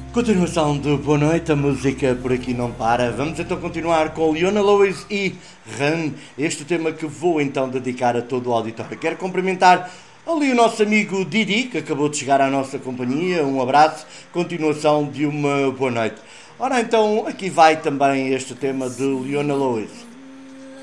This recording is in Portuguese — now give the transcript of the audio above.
Continuação de Boa Noite, a música por aqui não para. Vamos então continuar com Leona Lewis e Run, este tema que vou então dedicar a todo o auditório. Quero cumprimentar ali o nosso amigo Didi, que acabou de chegar à nossa companhia. Um abraço, continuação de uma boa noite. Ora então, aqui vai também este tema de Leona Lewis.